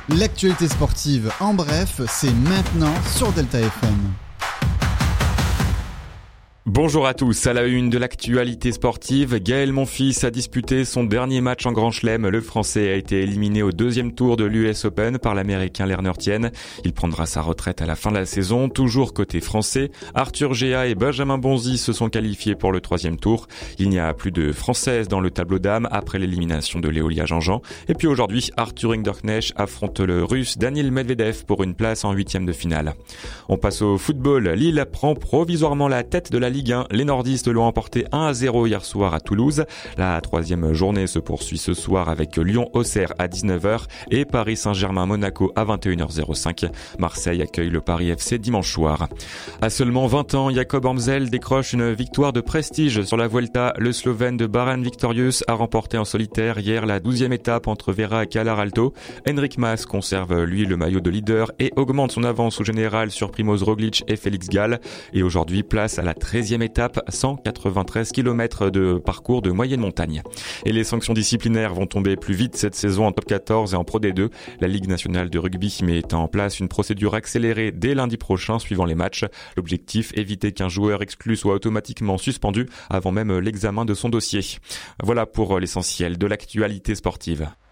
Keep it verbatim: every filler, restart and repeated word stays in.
L'actualité sportive en bref, c'est maintenant sur Delta F M. Bonjour à tous, à la une de l'actualité sportive, Gaël Monfils a disputé son dernier match en Grand Chelem. Le Français a été éliminé au deuxième tour de l'U S Open par l'Américain Lerner Tien. Il prendra sa retraite à la fin de la saison. Toujours côté français, Arthur Géa et Benjamin Bonzi se sont qualifiés pour le troisième tour. Il n'y a plus de Françaises dans le tableau dames après l'élimination de Léolia Jean-Jean. Et puis aujourd'hui, Arthur Hinderknecht affronte le Russe Daniil Medvedev pour une place en huitième de finale. On passe au football. Lille prend provisoirement la tête de la Ligue un. Les nordistes l'ont emporté un à zéro hier soir à Toulouse. La troisième journée se poursuit ce soir avec Lyon-Auxerre à dix-neuf heures et Paris Saint-Germain-Monaco à vingt et une heures cinq. Marseille accueille le Paris F C dimanche soir. À seulement vingt ans, Jakob Amsel décroche une victoire de prestige sur la Vuelta. Le Slovène de Bahrain Victorious a remporté en solitaire hier la douzième étape entre Vera et Calar Alto. Henrik Mas conserve lui le maillot de leader et augmente son avance au général sur Primoz Roglic et Félix Gall. Et aujourd'hui, place à la treizième étape, cent quatre-vingt-treize kilomètres de parcours de moyenne montagne. Et les sanctions disciplinaires vont tomber plus vite cette saison en top quatorze et en Pro D deux. La Ligue nationale de rugby met en place une procédure accélérée dès lundi prochain suivant les matchs. L'objectif, éviter qu'un joueur exclu soit automatiquement suspendu avant même l'examen de son dossier. Voilà pour l'essentiel de l'actualité sportive.